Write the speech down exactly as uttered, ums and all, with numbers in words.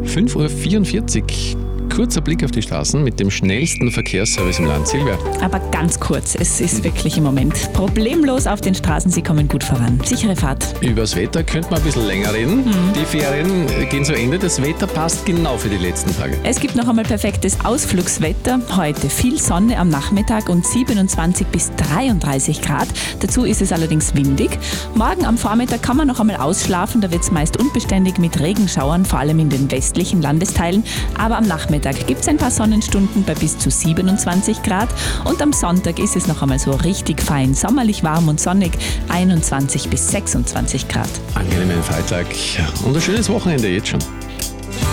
fünf Uhr vierundvierzig. Kurzer Blick auf die Straßen mit dem schnellsten Verkehrsservice im Land. Silvia. Aber ganz kurz, es ist wirklich im Moment problemlos auf den Straßen, Sie kommen gut voran. Sichere Fahrt. Übers Wetter könnte man ein bisschen länger reden. Mhm. Die Ferien gehen zu Ende, das Wetter passt genau für die letzten Tage. Es gibt noch einmal perfektes Ausflugswetter. Heute viel Sonne am Nachmittag und siebenundzwanzig bis dreiunddreißig Grad. Dazu ist es allerdings windig. Morgen am Vormittag kann man noch einmal ausschlafen, da wird es meist unbeständig mit Regenschauern, vor allem in den westlichen Landesteilen. Aber am Nachmittag gibt es ein paar Sonnenstunden bei bis zu siebenundzwanzig Grad und am Sonntag ist es noch einmal so richtig fein, sommerlich warm und sonnig, einundzwanzig bis sechsundzwanzig Grad. Angenehmen Freitag und ein schönes Wochenende jetzt schon.